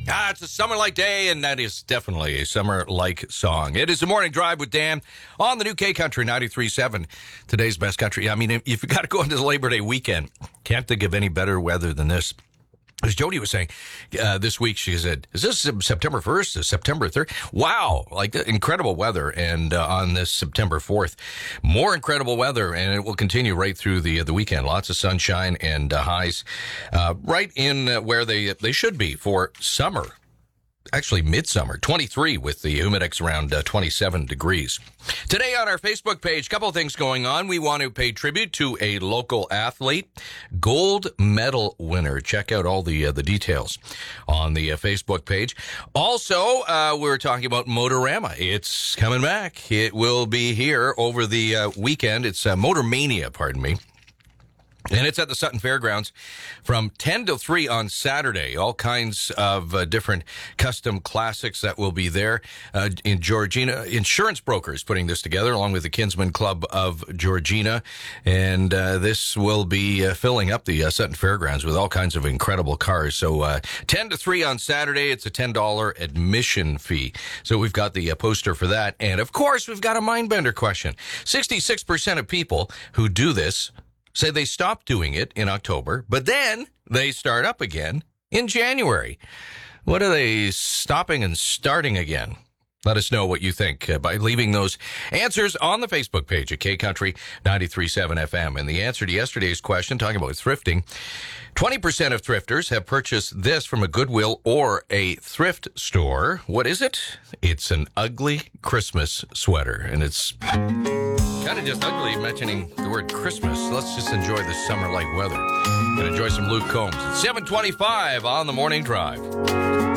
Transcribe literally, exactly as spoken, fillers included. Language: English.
Ah, it's a summer-like day, and that is definitely a summer-like song. It is the Morning Drive with Dan on the new K Country ninety-three point seven, today's best country. I mean, if you've got to go into the Labor Day weekend, can't think of any better weather than this. As Jody was saying, uh, this week, she said, is this September first? Is September third? Wow. Like incredible weather. And uh, on this September fourth, more incredible weather. And it will continue right through the uh, the weekend. Lots of sunshine and uh, highs uh, right in uh, where they they should be for summer. Actually, midsummer, twenty-three with the Humidex around uh, twenty-seven degrees. Today on our Facebook page, a couple of things going on. We want to pay tribute to a local athlete, gold medal winner. Check out all the uh, the details on the uh, Facebook page. Also, uh, we're talking about Motorama. It's coming back. It will be here over the uh, weekend. It's uh, Motor Mania, pardon me. And it's at the Sutton Fairgrounds from ten to three on Saturday. All kinds of uh, different custom classics that will be there. Uh, in Georgina, Insurance Brokers putting this together along with the Kinsman Club of Georgina. And uh, this will be uh, filling up the uh, Sutton Fairgrounds with all kinds of incredible cars. So uh, ten to three on Saturday. It's a ten dollars admission fee. So we've got the uh, poster for that. And, of course, we've got a Mindbender question. sixty-six percent of people who do this say they stopped doing it in October, but then they start up again in January. What are they stopping and starting again? Let us know what you think uh, by leaving those answers on the Facebook page at K Country ninety-three point seven F M. And the answer to yesterday's question, talking about thrifting, twenty percent of thrifters have purchased this from a Goodwill or a thrift store. What is it? It's an ugly Christmas sweater. And it's kind of just ugly mentioning the word Christmas. Let's just enjoy the summer-like weather and enjoy some Luke Combs. It's seven twenty-five on the Morning Drive.